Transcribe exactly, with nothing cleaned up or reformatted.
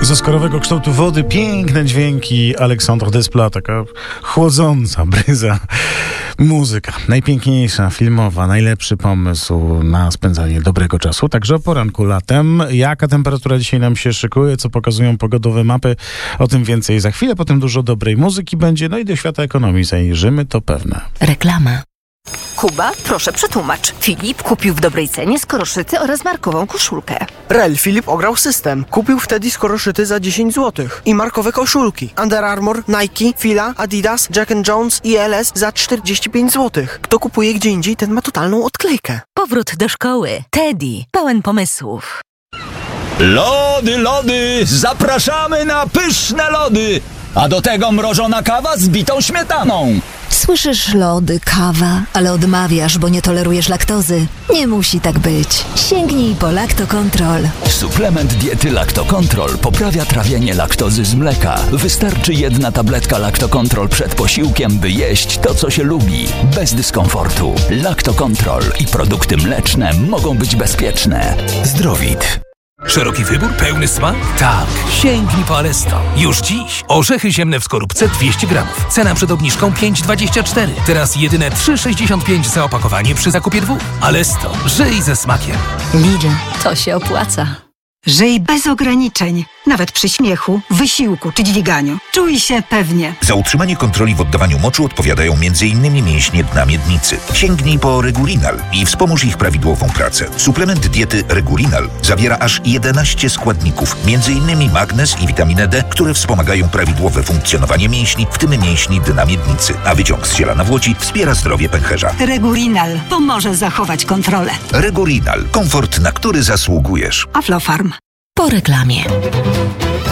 Ze skorowego kształtu wody piękne dźwięki Aleksandra Desplat, taka chłodząca bryza. Muzyka najpiękniejsza, filmowa, najlepszy pomysł na spędzanie dobrego czasu, także o poranku latem. Jaka temperatura dzisiaj nam się szykuje, co pokazują pogodowe mapy, o tym więcej za chwilę, potem dużo dobrej muzyki będzie, no i do świata ekonomii zajrzymy, to pewne. Reklama. Kuba, proszę przetłumacz. Filip kupił w dobrej cenie skoroszyty oraz markową koszulkę. Rel, Filip ograł system. Kupił wtedy skoroszyty za dziesięć złotych. I markowe koszulki. Under Armour, Nike, Fila, Adidas, Jack and Jones i L S za czterdzieści pięć złotych. Kto kupuje gdzie indziej, ten ma totalną odklejkę. Powrót do szkoły. Teddy, pełen pomysłów. Lody, lody! Zapraszamy na pyszne lody! A do tego mrożona kawa z bitą śmietaną. Słyszysz lody, kawa, ale odmawiasz, bo nie tolerujesz laktozy. Nie musi tak być. Sięgnij po Lactocontrol. Suplement diety Lactocontrol poprawia trawienie laktozy z mleka. Wystarczy jedna tabletka Lactocontrol przed posiłkiem, by jeść to, co się lubi. Bez dyskomfortu. Lactocontrol i produkty mleczne mogą być bezpieczne. Zdrowit. Szeroki wybór, pełny smak? Tak, sięgnij po Alesto. Już dziś orzechy ziemne w skorupce dwieście gramów. Cena przed obniżką pięć dwadzieścia cztery. Teraz jedyne trzy sześćdziesiąt pięć za opakowanie przy zakupie dwóch. Alesto, żyj ze smakiem. Lidl, to się opłaca. Żyj bez ograniczeń, nawet przy śmiechu, wysiłku czy dźwiganiu. Czuj się pewnie. Za utrzymanie kontroli w oddawaniu moczu odpowiadają między innymi mięśnie dna miednicy. Sięgnij po Regurinal i wspomóż ich prawidłową pracę. Suplement diety Regurinal zawiera aż jedenaście składników, między innymi magnez i witaminę D, które wspomagają prawidłowe funkcjonowanie mięśni, w tym mięśni dna miednicy. A wyciąg z ziela nawłoci wspiera zdrowie pęcherza. Regurinal pomoże zachować kontrolę. Regurinal. Komfort, na który zasługujesz. Aflofarm. Po reklamie.